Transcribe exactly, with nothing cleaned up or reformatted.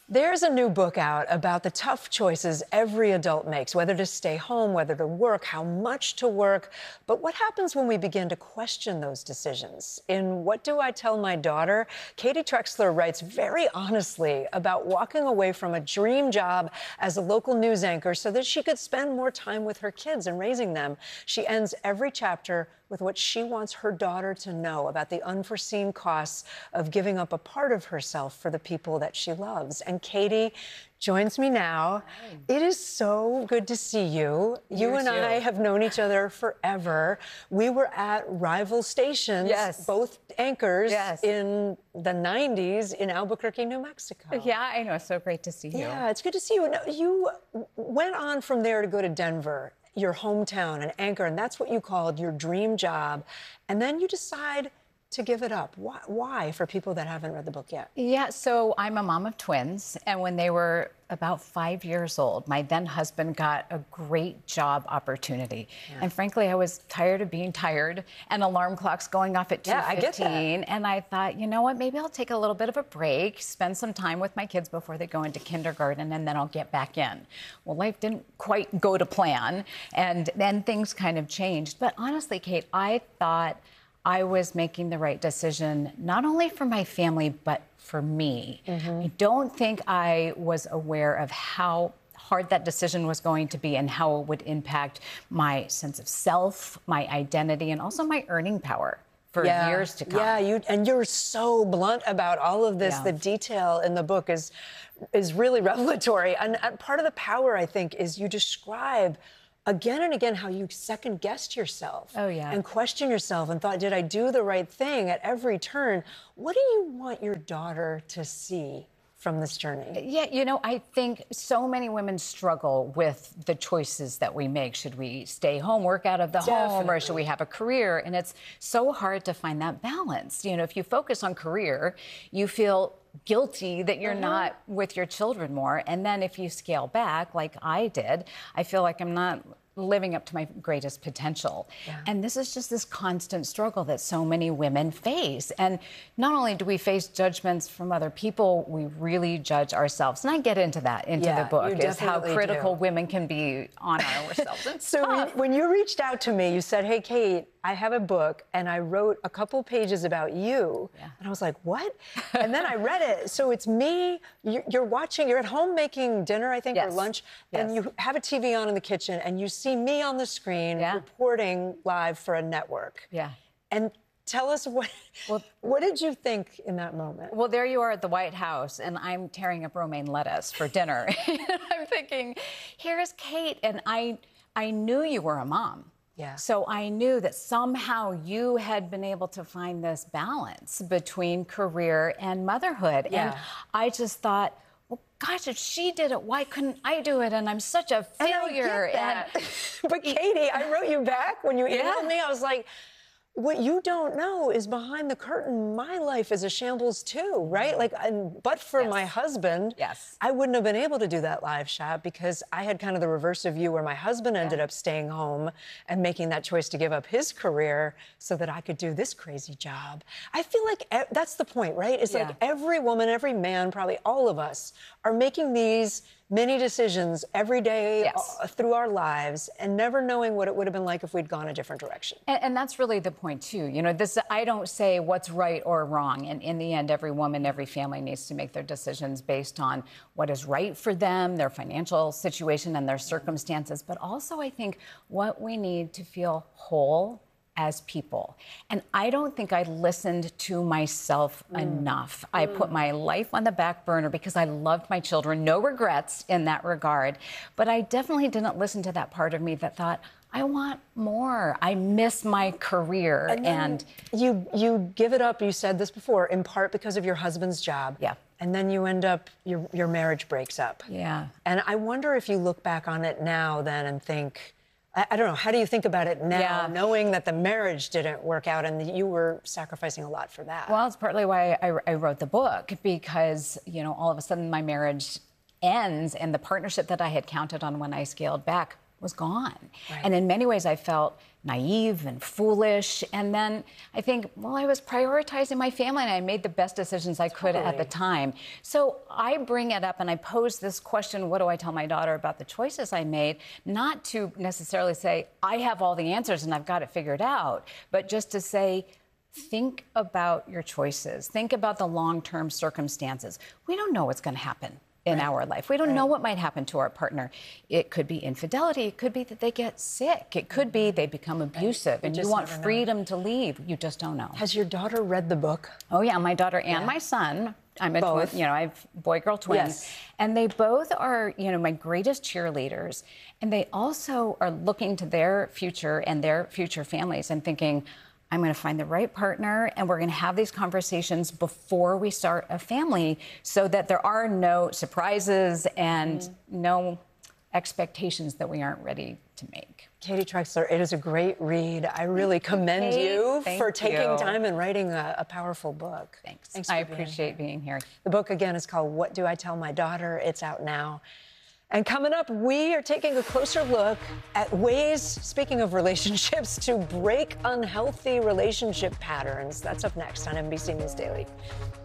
There's a new book out about the tough choices every adult makes, whether to stay home, whether to work, how much to work. But what happens when we begin to question those decisions? In What Do I Tell My Daughter?, Katie Trexler writes very honestly about walking away from a dream job as a local news anchor so that she could spend more time with her kids and raising them. She ends every chapter with what she wants her daughter to know about the unforeseen costs of giving up a part of herself for the people that she loves. And Katie joins me now. Hi. It is so good to see you. You, you and too. I have known each other forever. We were at rival stations, yes. both anchors, yes. in the nineties in Albuquerque, New Mexico. Yeah, I know. It's so great to see you. Yeah, it's good to see you. Now, you went on from there to go to Denver, your hometown, an anchor, and that's what you called your dream job. And then you decide to give it up. Why, why, for people that haven't read the book yet? Yeah, so I'm a mom of twins, and when they were about five years old, my then husband got a great job opportunity. Yeah. And frankly, I was tired of being tired and alarm clocks going off at two fifteen. Yeah, I get that. And I thought, you know what, maybe I'll take a little bit of a break, spend some time with my kids before they go into kindergarten, and then I'll get back in. Well, life didn't quite go to plan, and then things kind of changed. But honestly, Kate, I thought I was making the right decision, not only for my family, but for me. Mm-hmm. I don't think I was aware of how hard that decision was going to be and how it would impact my sense of self, my identity, and also my earning power for yeah. years to come. Yeah, you and you're so blunt about all of this. Yeah. The detail in the book is is really revelatory. And, and part of the power, I think, is you describe again and again how you second-guessed yourself. Oh, yeah. And questioned yourself and thought, did I do the right thing at every turn? What do you want your daughter to see from this journey? Yeah, you know, I think so many women struggle with the choices that we make. Should we stay home, work out of the Definitely. home, or should we have a career? And it's so hard to find that balance. You know, if you focus on career, you feel guilty that you're mm-hmm. not with your children more. And then if you scale back, like I did, I feel like I'm not living up to my greatest potential. Yeah. And this is just this constant struggle that so many women face. And not only do we face judgments from other people, we really judge ourselves. And I get into that into yeah, the book, is how critical do. women can be on ourselves. It's so when, when you reached out to me, you said, hey, Kate, I have a book, and I wrote a couple pages about you. Yeah. And I was like, what? And then I read it. So it's me, you're watching, you're at home making dinner, I think, yes. or lunch, yes. and you have a T V on in the kitchen, and you see me on the screen yeah. reporting live for a network. Yeah. And tell us, what, well, what did you think in that moment? Well, there you are at the White House, and I'm tearing up romaine lettuce for dinner. I'm thinking, here's Kate, and I, I knew you were a mom. Yeah. So I knew that somehow you had been able to find this balance between career and motherhood. Yeah. And I just thought, well, gosh, if she did it, why couldn't I do it? And I'm such a failure. And I get that. And but Katie, I wrote you back when you emailed yeah. me. I was like, what you don't know is behind the curtain, my life is a shambles too, right? Like, and, but for yes. my husband, yes. I wouldn't have been able to do that live shot because I had kind of the reverse of you, where my husband ended yeah. up staying home and making that choice to give up his career so that I could do this crazy job. I feel like e- that's the point, right? It's yeah. like every woman, every man, probably all of us are making these many decisions every day yes. uh, through our lives and never knowing what it would have been like if we'd gone a different direction. And, and that's really the point, too. You know, this, I don't say what's right or wrong. And in the end, every woman, every family needs to make their decisions based on what is right for them, their financial situation and their circumstances. But also, I think what we need to feel whole as people. And I don't think I listened to myself mm. enough. Mm. I put my life on the back burner because I loved my children. No regrets in that regard. But I definitely didn't listen to that part of me that thought, I want more. I miss my career. And, and you you give it up, you said this before, in part because of your husband's job. Yeah. And then you end up, your your marriage breaks up. Yeah. And I wonder if you look back on it now then and think, I, I don't know, how do you think about it now, yeah. knowing that the marriage didn't work out and that you were sacrificing a lot for that? Well, it's partly why I, I wrote the book, because, you know, all of a sudden my marriage ends and the partnership that I had counted on when I scaled back was gone. Right. And in many ways, I felt naive and foolish. And then I think, well, I was prioritizing my family and I made the best decisions I could Totally. at the time. So I bring it up and I pose this question, what do I tell my daughter about the choices I made? Not to necessarily say, I have all the answers and I've got it figured out, but just to say, think about your choices. Think about the long-term circumstances. We don't know what's going to happen in right. our life. We don't right. know what might happen to our partner. It could be infidelity. It could be that they get sick. It could be they become abusive right. and you want freedom know. to leave. You just don't know. Has your daughter read the book? Oh, yeah. My daughter and yeah. my son. I'm a both. Twin, you know, I have boy-girl twins. Yes. And they both are, you know, my greatest cheerleaders. And they also are looking to their future and their future families and thinking, I'm going to find the right partner, and we're going to have these conversations before we start a family so that there are no surprises and mm. no expectations that we aren't ready to make. Katie Trexler, it is a great read. I really commend Kate, you for taking you. time and writing a, a powerful book. Thanks. Thanks I being appreciate here. being here. The book, again, is called What Do I Tell My Daughter? It's out now. And coming up, we are taking a closer look at ways, speaking of relationships, to break unhealthy relationship patterns. That's up next on N B C News Daily.